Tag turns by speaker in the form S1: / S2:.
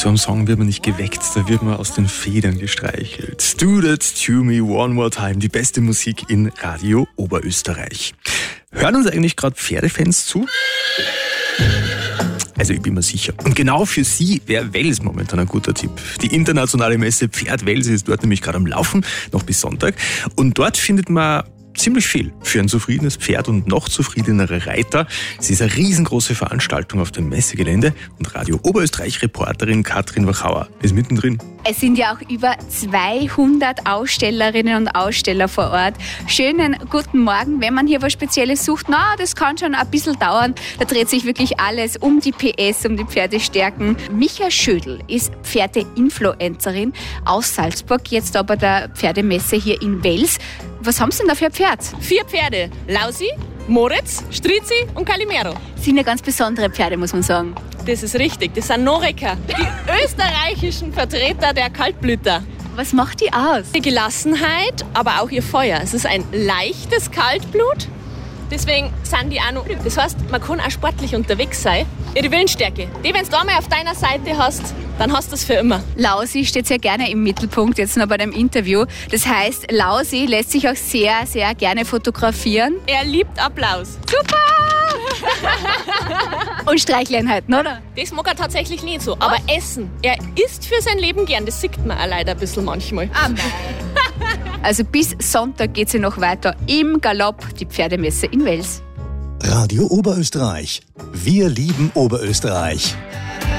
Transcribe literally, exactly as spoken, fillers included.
S1: So einem Song wird man nicht geweckt, da wird man aus den Federn gestreichelt. Do that to me one more time, die beste Musik in Radio Oberösterreich. Hören uns eigentlich gerade Pferdefans zu? Also ich bin mir sicher. Und genau für Sie wäre Wels momentan ein guter Tipp. Die internationale Messe Pferd Wels ist dort nämlich gerade am Laufen, noch bis Sonntag. Und dort findet man ziemlich viel für ein zufriedenes Pferd und noch zufriedenere Reiter. Es ist eine riesengroße Veranstaltung auf dem Messegelände und Radio Oberösterreich-Reporterin Katrin Wachauer ist mittendrin.
S2: Es sind ja auch über zweihundert Ausstellerinnen und Aussteller vor Ort. Schönen guten Morgen. Wenn man hier was Spezielles sucht, na, das kann schon ein bisschen dauern. Da dreht sich wirklich alles um die P S, um die Pferdestärken. Micha Schödel ist Pferdeinfluencerin aus Salzburg, jetzt aber der Pferdemesse hier in Wels. Was haben Sie denn da für ein Pferd?
S3: Vier Pferde. Lausi, Moritz, Strizi und Calimero.
S2: Das sind ja ganz besondere Pferde, muss man sagen.
S3: Das ist richtig, das sind Noreker, die österreichischen Vertreter der Kaltblüter.
S2: Was macht die aus?
S3: Die Gelassenheit, aber auch ihr Feuer. Es ist ein leichtes Kaltblut, deswegen sind die auch noch. Das heißt, man kann auch sportlich unterwegs sein. Ihre Willensstärke, die, wenn du einmal auf deiner Seite hast, dann hast du es für immer.
S2: Lausi steht sehr gerne im Mittelpunkt, jetzt noch bei dem Interview. Das heißt, Lausi lässt sich auch sehr, sehr gerne fotografieren.
S3: Er liebt Applaus.
S2: Super! Und Streichleinheiten, oder?
S3: Das mag er tatsächlich nicht so. Aber Essen, er isst für sein Leben gern. Das sieht man auch leider ein bisschen manchmal.
S2: Ah, also bis Sonntag geht sie noch weiter im Galopp, die Pferdemesse in Wels.
S4: Radio Oberösterreich. Wir lieben Oberösterreich.